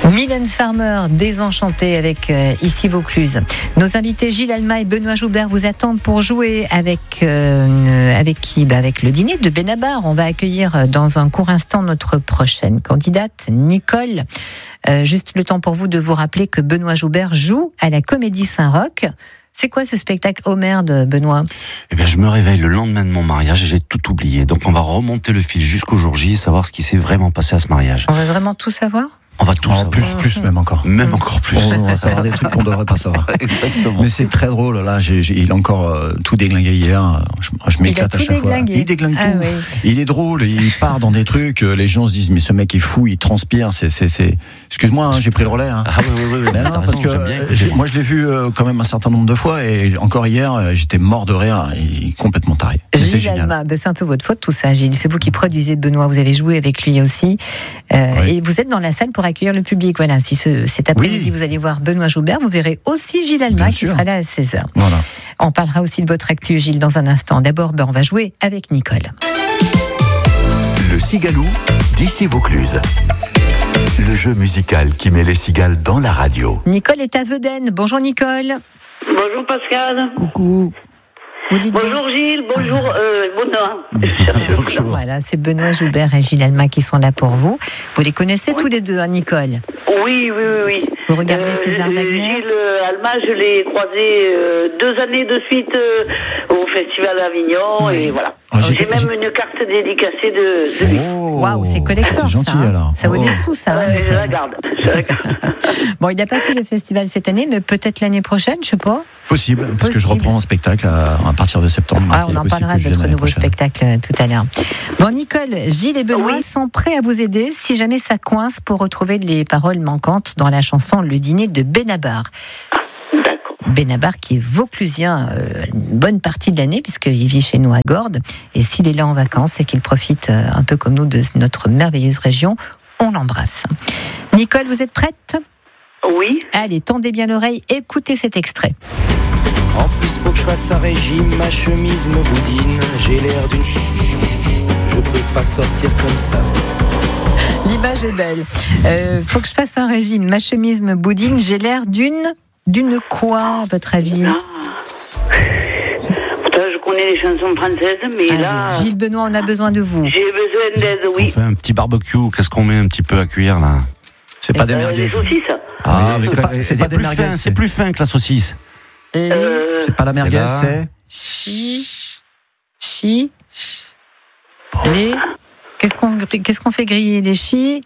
Mylène Farmer, Désenchantée avec Ici Vaucluse. Nos invités Gilles Alma et Benoît Joubert vous attendent pour jouer avec qui ? Avec le dîner de Benabar. On va accueillir dans un court instant notre prochaine candidate, Nicole. Juste le temps pour vous de vous rappeler que Benoît Joubert joue à la Comédie Saint-Roch. C'est quoi ce spectacle Oh merde, Benoît ? Eh bien, je me réveille le lendemain de mon mariage et j'ai tout oublié. Donc, on va remonter le fil jusqu'au jour J, savoir ce qui s'est vraiment passé à ce mariage. On va vraiment tout savoir ? On va tout savoir. Plus même encore. Même encore plus. On va savoir des trucs qu'on ne devrait pas savoir. Exactement. Mais c'est très drôle, là. Il a encore tout déglingué hier. Je m'éclate à chaque fois. Il déglingue tout. Oui. Il est drôle, il part dans des trucs. Les gens se disent, mais ce mec est fou, il transpire. Excuse-moi, j'ai pris le relais. Ah oui. Mais non, parce que moi, je l'ai vu quand même un certain nombre de fois. Et encore hier, j'étais mort de rire. Il est complètement taré. Gilles Alma, c'est un peu votre faute tout ça, Gilles. C'est vous qui produisez Benoît. Vous avez joué avec lui aussi. Oui. Et vous êtes dans la salle pour accueillir le public. Voilà, si cet après-midi vous allez voir Benoît Joubert, vous verrez aussi Gilles Alma qui sera là à 16h. Voilà. On parlera aussi de votre actu, Gilles, dans un instant. D'abord, on va jouer avec Nicole. Le Cigalou d'Ici Vaucluse. Le jeu musical qui met les cigales dans la radio. Nicole est à Vedène. Bonjour Nicole. Bonjour Pascal. Coucou. Bonjour Gilles, bonjour Benoît. Bonjour. Voilà, c'est Benoît Joubert et Gilles Alma qui sont là pour vous. Vous les connaissez tous les deux, hein, Nicole ? Oui. Vous regardez César Wagner ? Gilles Alma, je l'ai croisé 2 années de suite au Festival d'Avignon, oui. Et voilà. Oh, j'ai même une carte dédicacée de lui. Waouh, c'est collector, c'est gentil, ça. alors. Ça vaut des sous, ça. Hein, je la garde. Bon, il n'a pas fait le festival cette année, mais peut-être l'année prochaine, je sais pas. Possible, parce que je reprends un spectacle à partir de septembre. On en parlera de votre nouveau spectacle tout à l'heure. Bon, Nicole, Gilles et Benoît sont prêts à vous aider si jamais ça coince pour retrouver les paroles manquantes dans la chanson Le Dîner de Benabar. D'accord. Benabar qui est vauclusien une bonne partie de l'année puisqu'il vit chez nous à Gordes. Et s'il est là en vacances et qu'il profite un peu comme nous de notre merveilleuse région, on l'embrasse. Nicole, vous êtes prête ? Oui. Allez, tendez bien l'oreille, écoutez cet extrait. En plus, faut que je fasse un régime, ma chemise me boudine. J'ai l'air d'une... Je peux pas sortir comme ça. L'image est belle. Faut que je fasse un régime, ma chemise me boudine. J'ai l'air d'une quoi, à votre avis ? Je connais les chansons françaises, mais allez, là... Gilles Benoît, on a besoin de vous. J'ai besoin d'aide, oui. On fait un petit barbecue, qu'est-ce qu'on met un petit peu à cuire, là ? C'est pas des merguez. Des saucisses. C'est pas des merguez. C'est plus fin que la saucisse. C'est pas la merguez, c'est... Chi. Les... Qu'est-ce qu'on fait griller les chi?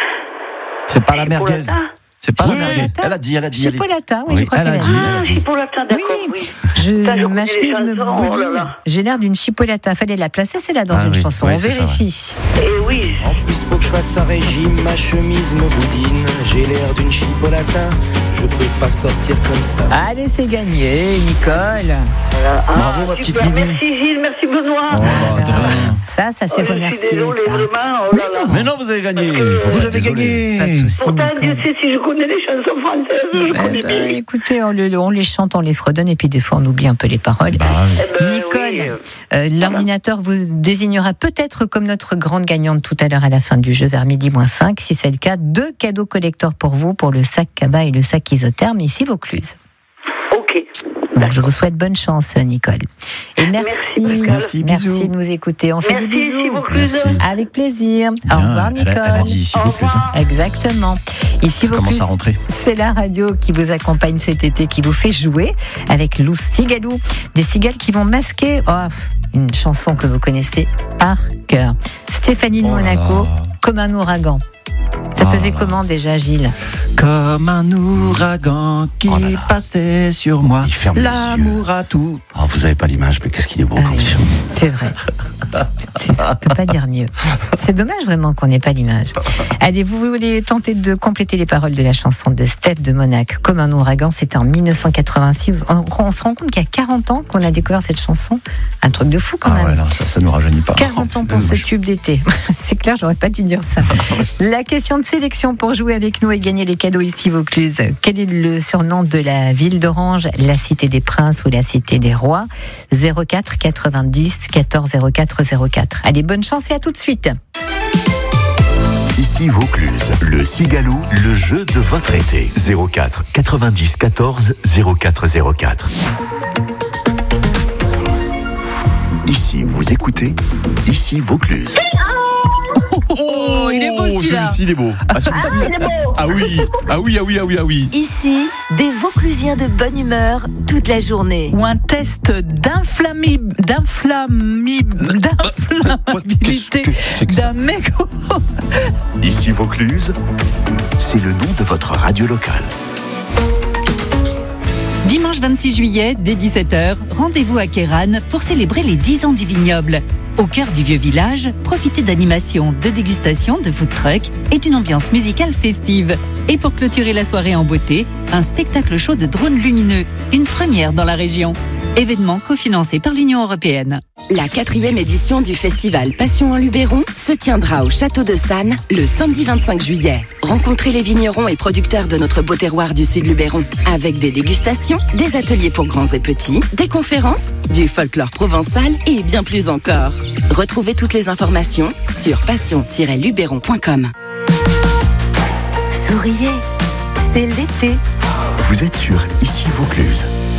C'est pas la merguez. C'est pas la merguez. Elle a dit. Chipolata, oui, je crois qu'elle a dit. Chipolata, d'accord, oui. Ma chemise me boudine. J'ai l'air d'une chipolata. Fallait la placer, c'est là dans une chanson. On vérifie. Et oui. En plus, faut que je fasse un régime, ma chemise me boudine. J'ai l'air d'une chipolata, je peux pas sortir comme ça. Allez, c'est gagné, Nicole. Voilà. Bravo, ma petite Mimi. Merci Gilles, merci Benoît. Ça c'est remercié. Désolée, ça. vraiment. Mais non, vous avez gagné. Vous avez gagné. Pas de soucis, Pourtant, Nicole. Dieu sait si je connais les chansons françaises, je connais bien. Écoutez, on les chante, on les fredonne, et puis des fois on oublie un peu les paroles. Nicole, l'ordinateur vous désignera peut-être comme notre grande gagnante tout à l'heure à la fin du jeu vers 12:05. Si c'est le cas, 2 cadeaux collectors pour vous, pour le sac Kaba et le sac Isotherme, ici Vaucluse. Ok. Donc je vous souhaite bonne chance, Nicole. Et merci bisous. de nous écouter. On fait des bisous. Merci. Avec plaisir. Au revoir, Nicole. Elle a dit ici Vaucluse. Exactement. Ici Ça commence Vaucluse, à rentrer. c'est la radio qui vous accompagne cet été, qui vous fait jouer avec Lou Cigalou. Des cigales qui vont masquer une chanson que vous connaissez par cœur. Stéphanie de Monaco, Comme un ouragan. Ça faisait comment déjà, Gilles? Comme un ouragan qui passait sur moi. Il ferme les L'amour à tout. Oh, vous avez pas l'image, mais qu'est-ce qu'il est beau quand il chante. C'est vrai. On ne peut pas dire mieux. C'est dommage vraiment qu'on n'ait pas l'image. Allez, vous voulez tenter de compléter les paroles de la chanson de Steph de Monaco, Comme un ouragan, c'était en 1986. On se rend compte qu'il y a 40 ans qu'on a découvert cette chanson. Un truc de fou quand même. Ouais, non, ça nous rajeunit pas. 40 ans pour ce tube d'été. C'est clair, j'aurais pas dû dire ça. La question de sélection pour jouer avec nous et gagner les cadeaux ici Vaucluse. Quel est le surnom de la ville d'Orange, la cité des princes ou la cité des rois? 04 90 14 04 04. Allez, bonne chance et à tout de suite. Ici Vaucluse, le Cigalou, le jeu de votre été. 04 90 14 04 04. Ici vous écoutez, ici Vaucluse. Oh, il est beau celui-là. Celui-ci, il est beau. Ah oui. Ici, des Vauclusiens de bonne humeur toute la journée. Ou un test d'inflammabilité d'un mégot. Ici Vaucluse, c'est le nom de votre radio locale. Dimanche 26 juillet, dès 17h, rendez-vous à Kéran pour célébrer les 10 ans du vignoble. Au cœur du vieux village, profitez d'animations, de dégustation, de food truck et d'une ambiance musicale festive. Et pour clôturer la soirée en beauté, un spectacle show de drones lumineux, une première dans la région. Événement cofinancé par l'Union européenne. La 4e édition du festival Passion en Luberon se tiendra au Château de Sannes le samedi 25 juillet. Rencontrez les vignerons et producteurs de notre beau terroir du Sud Luberon, avec des dégustations, des ateliers pour grands et petits, des conférences, du folklore provençal et bien plus encore. Retrouvez toutes les informations sur passion-luberon.com. Souriez, c'est l'été. Vous êtes sur Ici Vaucluse.